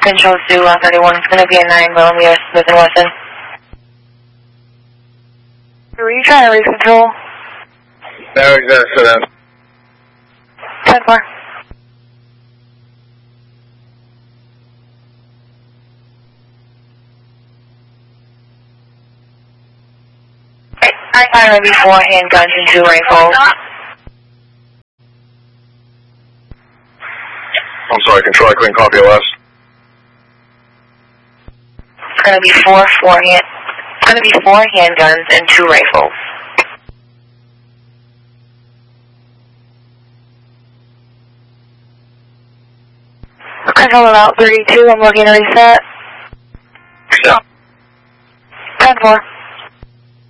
Control Zulu 31 is going to be a 9mm Smith & Wesson. Were you trying to reach control? No, exactly that. 10-4. I maybe 4 handguns and 2 rifles. I'm sorry, Control, I couldn't copy last. It's going to be four handguns and 2 rifles. Control about 32, I'm looking to reset. Yeah. 10-4.